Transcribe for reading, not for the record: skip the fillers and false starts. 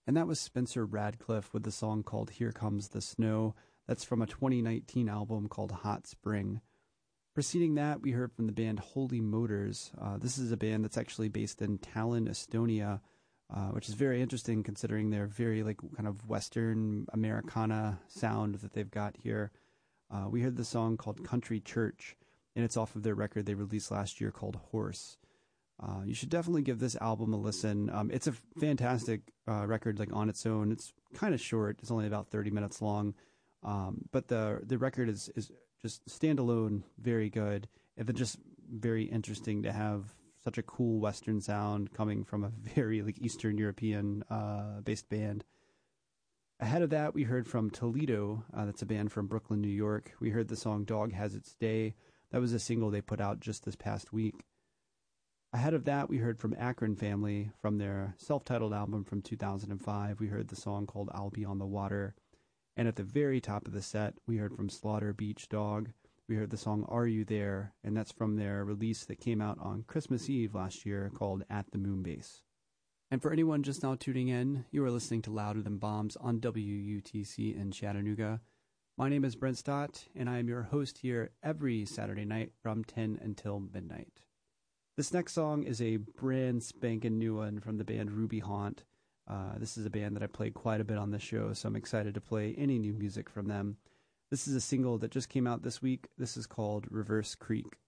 And that was Spencer Radcliffe with the song called Here Comes the Snow. That's from a 2019 album called Hot Spring. Preceding that, we heard from the band Holy Motors. This is a band that's actually based in Tallinn, Estonia, which is very interesting considering their very kind of Western Americana sound that they've got here. We heard the song called Country Church, and it's off of their record they released last year called Horse. You should definitely give this album a listen. It's a fantastic record on its own. It's kind of short. It's only about 30 minutes long. But the record is just standalone, very good. And then just very interesting to have such a cool Western sound coming from a very Eastern European based band. Ahead of that, we heard from Toledo. That's a band from Brooklyn, New York. We heard the song Dog Has Its Day. That was a single they put out just this past week. Ahead of that, we heard from Akron Family from their self-titled album from 2005. We heard the song called I'll Be on the Water. And at the very top of the set, we heard from Slaughter Beach Dog. We heard the song Are You There? And that's from their release that came out on Christmas Eve last year called At the Moonbase. And for anyone just now tuning in, you are listening to Louder Than Bombs on WUTC in Chattanooga. My name is Brent Stott, and I am your host here every Saturday night from 10 until midnight. This next song is a brand spanking new one from the band Ruby Haunt. This is a band that I played quite a bit on this show, so I'm excited to play any new music from them. This is a single that just came out this week. This is called Reverse Creek.